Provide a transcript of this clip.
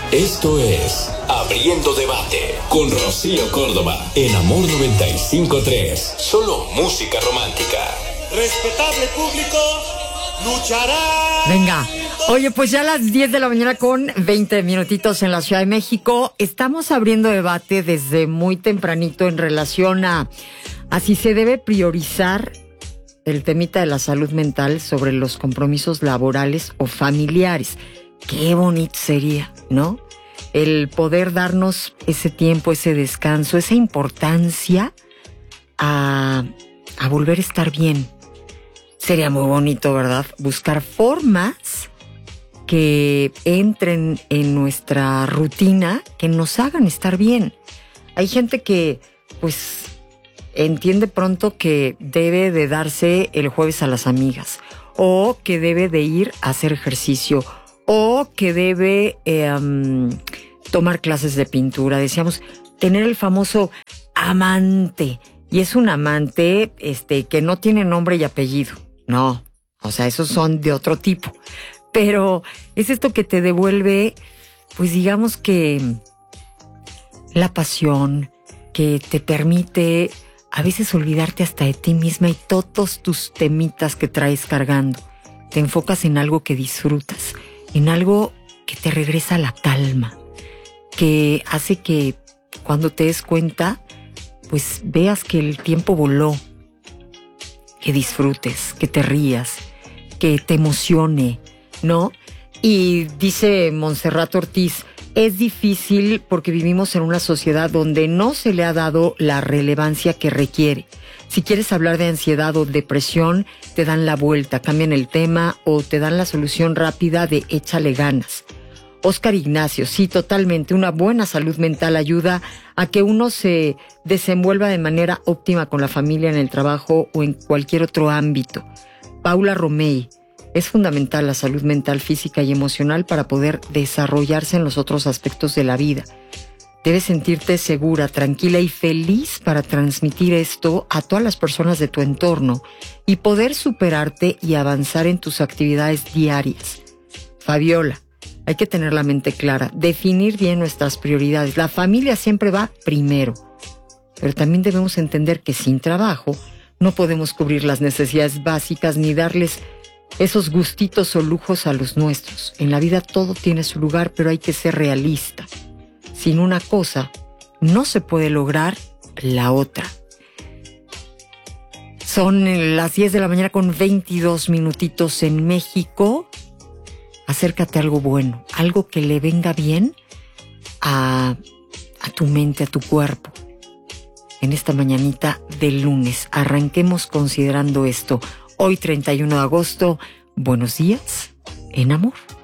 Esto es Abriendo Debate con Rocío Córdoba en Amor 95.3. Solo música romántica. Respetable público, luchará. Venga, oye, pues ya a las 10 de la mañana con 20 minutitos en la Ciudad de México. Estamos abriendo debate desde muy tempranito en relación a si se debe priorizar el temita de la salud mental sobre los compromisos laborales o familiares. Qué bonito sería, ¿no? El poder darnos ese tiempo, ese descanso, esa importancia a volver a estar bien. Sería muy bonito, ¿verdad? Buscar formas que entren en nuestra rutina, que nos hagan estar bien. Hay gente que, pues, entiende pronto que debe de darse el jueves a las amigas, o que debe de ir a hacer ejercicio, o que debe tomar clases de pintura. Decíamos, tener el famoso amante. Y es un amante que no tiene nombre y apellido. No, o sea, esos son de otro tipo. Pero es esto que te devuelve, pues digamos que la pasión, que te permite a veces olvidarte hasta de ti misma y todos tus temitas que traes cargando. Te enfocas en algo que disfrutas, en algo que te regresa a la calma, que hace que cuando te des cuenta, pues veas que el tiempo voló, que disfrutes, que te rías, que te emocione, ¿no? Y dice Montserrat Ortiz, es difícil porque vivimos en una sociedad donde no se le ha dado la relevancia que requiere. Si quieres hablar de ansiedad o depresión, te dan la vuelta, cambian el tema o te dan la solución rápida de échale ganas. Oscar Ignacio, sí, totalmente. Una buena salud mental ayuda a que uno se desenvuelva de manera óptima con la familia, en el trabajo o en cualquier otro ámbito. Paula Romey, es fundamental la salud mental, física y emocional para poder desarrollarse en los otros aspectos de la vida. Debes sentirte segura, tranquila y feliz para transmitir esto a todas las personas de tu entorno y poder superarte y avanzar en tus actividades diarias. Fabiola, hay que tener la mente clara, definir bien nuestras prioridades. La familia siempre va primero, pero también debemos entender que sin trabajo no podemos cubrir las necesidades básicas ni darles esos gustitos o lujos a los nuestros. En la vida todo tiene su lugar, pero hay que ser realista. Sin una cosa no se puede lograr la otra. Son las 10 de la mañana con 22 minutitos en México. Acércate a algo bueno, algo que le venga bien a tu mente, a tu cuerpo. En esta mañanita del lunes, arranquemos considerando esto. Hoy 31 de agosto, buenos días en amor.